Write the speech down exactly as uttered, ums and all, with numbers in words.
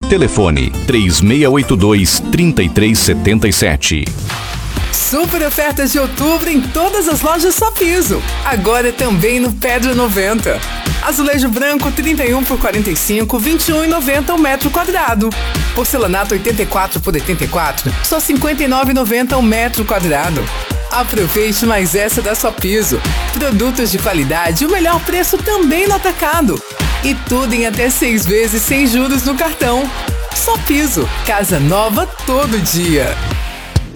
Telefone três seis oito dois, três três sete sete. Super ofertas de outubro em todas as lojas Só Piso. Agora também no Pedra noventa. Azulejo branco trinta e um por quarenta e cinco, vinte e um reais e noventa centavos o metro quadrado. Porcelanato oitenta e quatro por oitenta e quatro, só cinquenta e nove reais e noventa centavos o metro quadrado. Aproveite mais essa da Só Piso. Produtos de qualidade e o melhor preço também no atacado. E tudo em até seis vezes sem juros no cartão. Só Piso. Casa nova todo dia.